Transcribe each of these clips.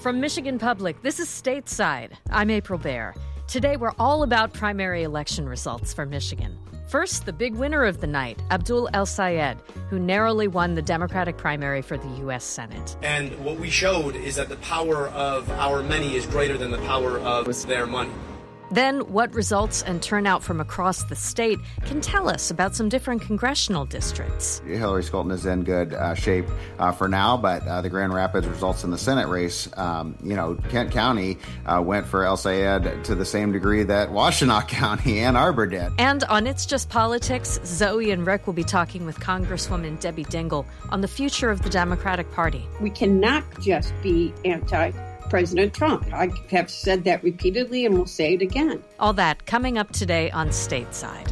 From Michigan Public, this is Stateside. I'm April Baer. Today, we're all about primary election results for Michigan. First, the big winner of the night, Abdul El-Sayed, who narrowly won the Democratic primary for the U.S. Senate. And what we showed is that the power of our many is greater than the power of their money. Then, what results and turnout from across the state can tell us about some different congressional districts. Hillary Scholten is in good shape for now, but the Grand Rapids results in the Senate race, Kent County went for El-Sayed to the same degree that Washtenaw County, Ann Arbor did. And on It's Just Politics, Zoe and Rick will be talking with Congresswoman Debbie Dingell on the future of the Democratic Party. We cannot just be anti-President Trump. I have said that repeatedly and will say it again. All that coming up today on Stateside.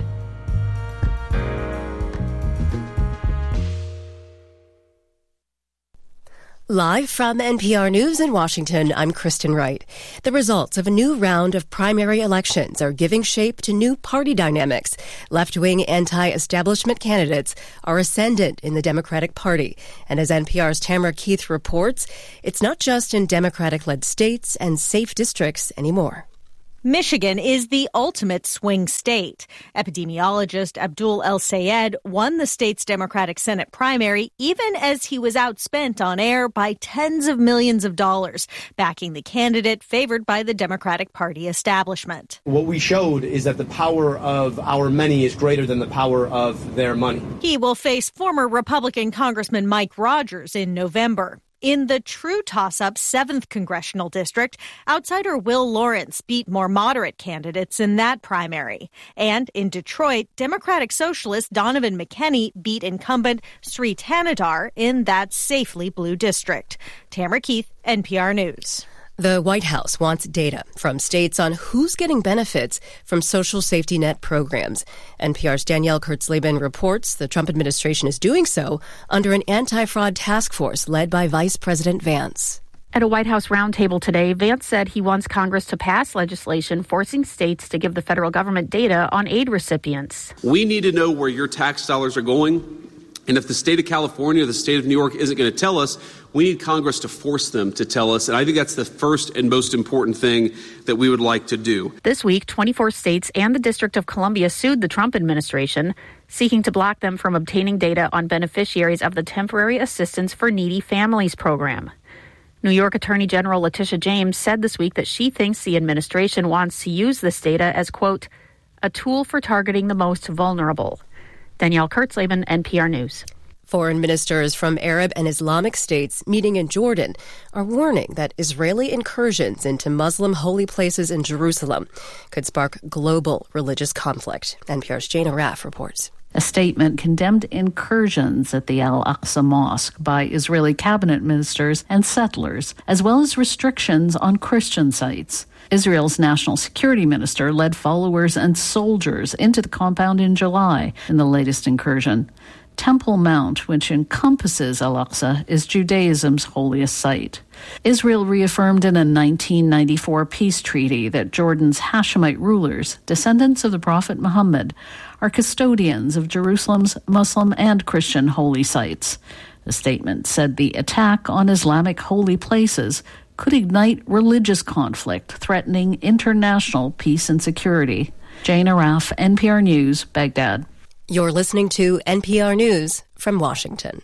Live from NPR News in Washington, I'm Kristen Wright. The results of a new round of primary elections are giving shape to new party dynamics. Left-wing anti-establishment candidates are ascendant in the Democratic Party. And as NPR's Tamara Keith reports, it's not just in Democratic-led states and safe districts anymore. Michigan is the ultimate swing state. Epidemiologist Abdul El-Sayed won the state's Democratic Senate primary even as he was outspent on air by tens of millions of dollars, backing the candidate favored by the Democratic Party establishment. What we showed is that the power of our many is greater than the power of their money. He will face former Republican Congressman Mike Rogers in November. In the true toss-up 7th Congressional District, outsider Will Lawrence beat more moderate candidates in that primary. And in Detroit, Democratic Socialist Donovan McKenney beat incumbent Sri Thanadar in that safely blue district. Tamara Keith, NPR News. The White House wants data from states on who's getting benefits from social safety net programs. NPR's Danielle Kurtzleben reports the Trump administration is doing so under an anti-fraud task force led by Vice President Vance. At a White House roundtable today, Vance said he wants Congress to pass legislation forcing states to give the federal government data on aid recipients. We need to know where your tax dollars are going. And if the state of California or the state of New York isn't going to tell us, we need Congress to force them to tell us. And I think that's the first and most important thing that we would like to do. This week, 24 states and the District of Columbia sued the Trump administration, seeking to block them from obtaining data on beneficiaries of the Temporary Assistance for Needy Families program. New York Attorney General Letitia James said this week that she thinks the administration wants to use this data as, quote, a tool for targeting the most vulnerable. Danielle Kurtzleben, NPR News. Foreign ministers from Arab and Islamic states meeting in Jordan are warning that Israeli incursions into Muslim holy places in Jerusalem could spark global religious conflict. NPR's Jane Araf reports. A statement condemned incursions at the Al-Aqsa Mosque by Israeli cabinet ministers and settlers, as well as restrictions on Christian sites. Israel's national security minister led followers and soldiers into the compound in July in the latest incursion. Temple Mount, which encompasses Al-Aqsa, is Judaism's holiest site. Israel reaffirmed in a 1994 peace treaty that Jordan's Hashemite rulers, descendants of the Prophet Muhammad, are custodians of Jerusalem's Muslim and Christian holy sites. The statement said the attack on Islamic holy places could ignite religious conflict, threatening international peace and security. Jane Araf, NPR News, Baghdad. You're listening to NPR News from Washington.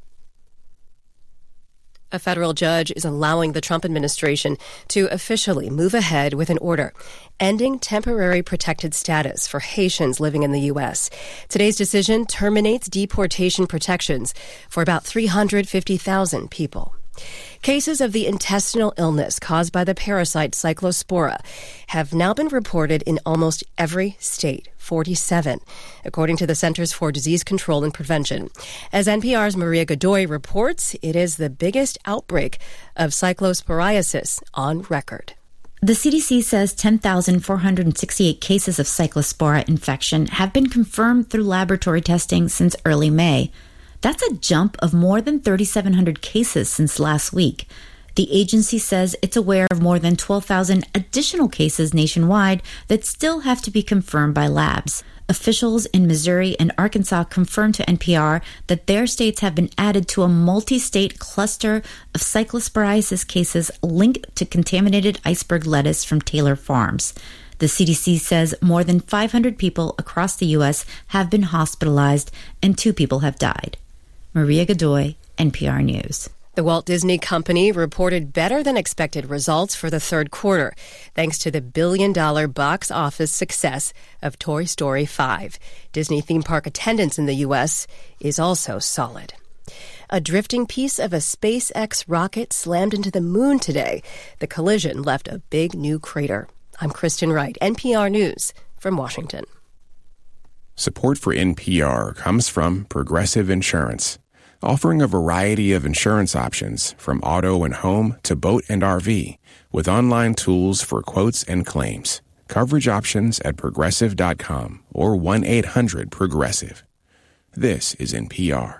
A federal judge is allowing the Trump administration to officially move ahead with an order ending temporary protected status for Haitians living in the U.S. Today's decision terminates deportation protections for about 350,000 people. Cases of the intestinal illness caused by the parasite Cyclospora have now been reported in almost every state, 47, according to the Centers for Disease Control and Prevention. As NPR's Maria Godoy reports, it is the biggest outbreak of cyclosporiasis on record. The CDC says 10,468 cases of Cyclospora infection have been confirmed through laboratory testing since early May. That's a jump of more than 3,700 cases since last week. The agency says it's aware of more than 12,000 additional cases nationwide that still have to be confirmed by labs. Officials in Missouri and Arkansas confirmed to NPR that their states have been added to a multi-state cluster of cyclosporiasis cases linked to contaminated iceberg lettuce from Taylor Farms. The CDC says more than 500 people across the U.S. have been hospitalized and 2 people have died. Maria Godoy, NPR News. The Walt Disney Company reported better than expected results for the third quarter, thanks to the billion-dollar box office success of Toy Story 5. Disney theme park attendance in the U.S. is also solid. A drifting piece of a SpaceX rocket slammed into the moon today. The collision left a big new crater. I'm Kristen Wright, NPR News from Washington. Support for NPR comes from Progressive Insurance, offering a variety of insurance options from auto and home to boat and RV, with online tools for quotes and claims. Coverage options at Progressive.com or 1-800-PROGRESSIVE. This is NPR.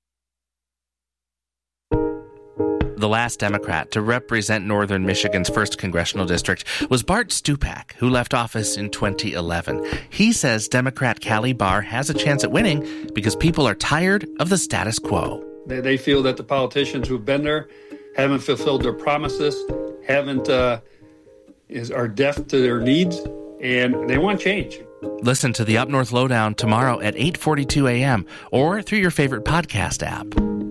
The last Democrat to represent northern Michigan's 1st congressional district was Bart Stupak, who left office in 2011. He says Democrat Callie Barr has a chance at winning because people are tired of the status quo. They feel that the politicians who've been there haven't fulfilled their promises, are deaf to their needs, and they want change. Listen to the Up North Lowdown tomorrow at 8:42 a.m. or through your favorite podcast app.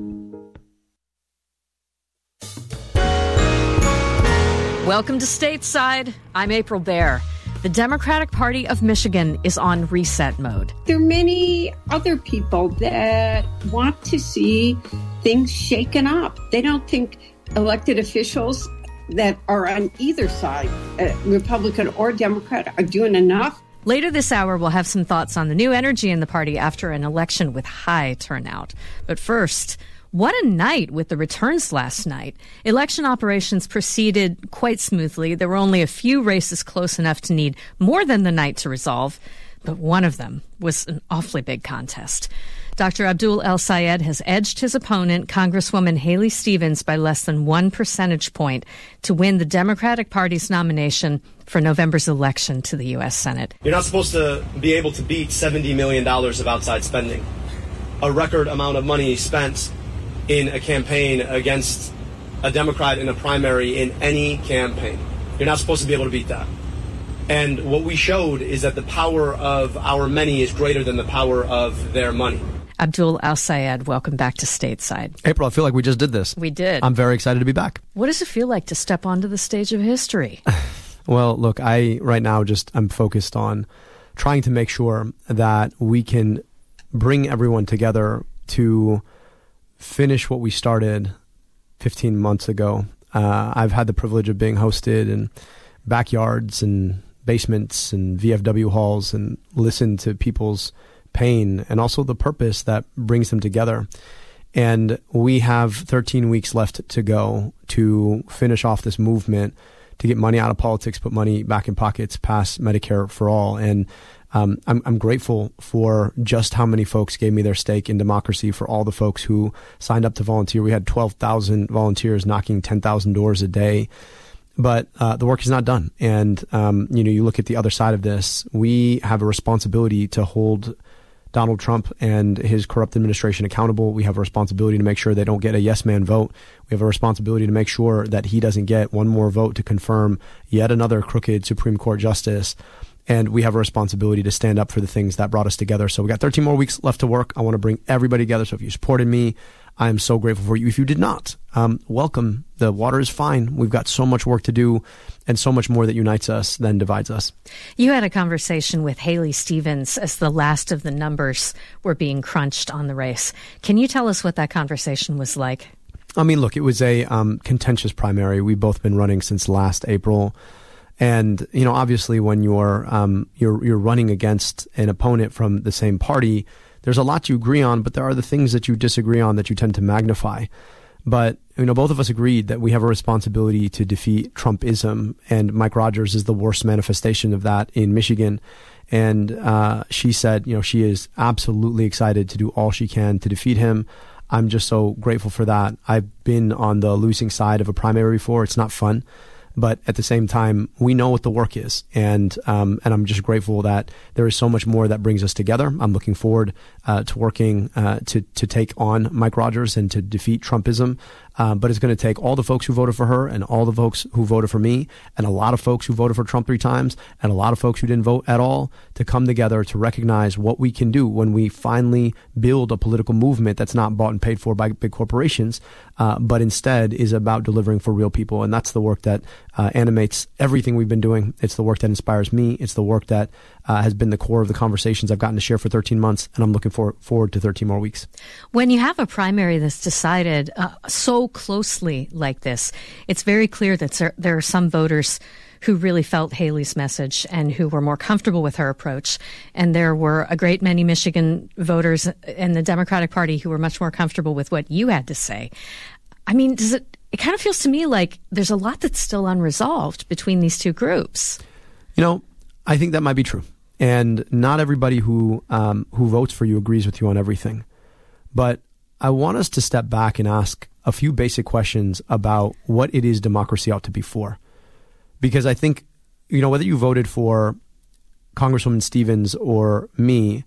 Welcome to Stateside. I'm April Baer. The Democratic Party of Michigan is on reset mode. There are many other people that want to see things shaken up. They don't think elected officials that are on either side, Republican or Democrat, are doing enough. Later this hour, we'll have some thoughts on the new energy in the party after an election with high turnout. But first, what a night with the returns last night. Election operations proceeded quite smoothly. There were only a few races close enough to need more than the night to resolve, but one of them was an awfully big contest. Dr. Abdul El-Sayed has edged his opponent, Congresswoman Haley Stevens, by less than 1 percentage point to win the Democratic Party's nomination for November's election to the U.S. Senate. You're not supposed to be able to beat $70 million of outside spending, a record amount of money spent in a campaign against a Democrat in a primary in any campaign. You're not supposed to be able to beat that. And what we showed is that the power of our many is greater than the power of their money. Abdul El-Sayed, welcome back to Stateside. April, I feel like we just did this. We did. I'm very excited to be back. What does it feel like to step onto the stage of history? Well, look, I'm focused on trying to make sure that we can bring everyone together to finish what we started 15 months ago. I've had the privilege of being hosted in backyards and basements and VFW halls and listened to people's pain and also the purpose that brings them together. And we have 13 weeks left to go to finish off this movement to get money out of politics, put money back in pockets, pass Medicare for all. And I'm grateful for just how many folks gave me their stake in democracy, for all the folks who signed up to volunteer. We had 12,000 volunteers knocking 10,000 doors a day. But the work is not done. And, you look at the other side of this. We have a responsibility to hold Donald Trump and his corrupt administration accountable. We have a responsibility to make sure they don't get a yes man vote. We have a responsibility to make sure that he doesn't get one more vote to confirm yet another crooked Supreme Court justice. And we have a responsibility to stand up for the things that brought us together. So we got 13 more weeks left to work. I want to bring everybody together. So if you supported me, I am so grateful for you. If you did not, welcome. The water is fine. We've got so much work to do and so much more that unites us than divides us. You had a conversation with Haley Stevens as the last of the numbers were being crunched on the race. Can you tell us what that conversation was like? I mean, look, it was a contentious primary. We've both been running since last April. And, obviously when you're running against an opponent from the same party, there's a lot you agree on, but there are the things that you disagree on that you tend to magnify. But, both of us agreed that we have a responsibility to defeat Trumpism, and Mike Rogers is the worst manifestation of that in Michigan. And she said, she is absolutely excited to do all she can to defeat him. I'm just so grateful for that. I've been on the losing side of a primary before. It's not fun. But at the same time, we know what the work is. And I'm just grateful that there is so much more that brings us together. I'm looking forward to working to take on Mike Rogers and to defeat Trumpism. But it's going to take all the folks who voted for her and all the folks who voted for me and a lot of folks who voted for Trump 3 times and a lot of folks who didn't vote at all to come together to recognize what we can do when we finally build a political movement that's not bought and paid for by big corporations, but instead is about delivering for real people. And that's the work that animates everything we've been doing. It's the work that inspires me. It's the work that has been the core of the conversations I've gotten to share for 13 months, and I'm looking forward to 13 more weeks. When you have a primary that's decided so closely like this, it's very clear that there are some voters who really felt Haley's message and who were more comfortable with her approach. And there were a great many Michigan voters in the Democratic Party who were much more comfortable with what you had to say. I mean, it kind of feels to me like there's a lot that's still unresolved between these two groups. You know, I think that might be true. And not everybody who votes for you agrees with you on everything. But I want us to step back and ask a few basic questions about what it is democracy ought to be for. Because I think, you know, whether you voted for Congresswoman Stevens or me,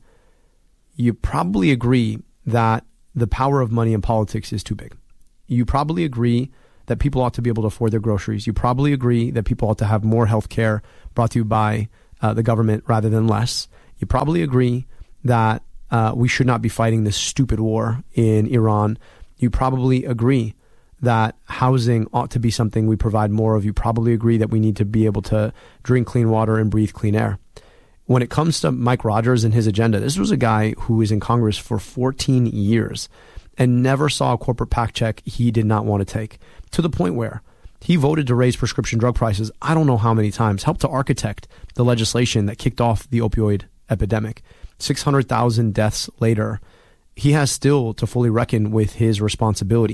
you probably agree that the power of money in politics is too big. You probably agree that people ought to be able to afford their groceries. You probably agree that people ought to have more health care brought to you by the government rather than less. You probably agree that we should not be fighting this stupid war in Iran. You probably agree that housing ought to be something we provide more of. You probably agree that we need to be able to drink clean water and breathe clean air. When it comes to Mike Rogers and his agenda, this was a guy who was in Congress for 14 years and never saw a corporate PAC check he did not want to take, to the point where he voted to raise prescription drug prices I don't know how many times, helped to architect the legislation that kicked off the opioid epidemic. 600,000 deaths later, he has still to fully reckon with his responsibility.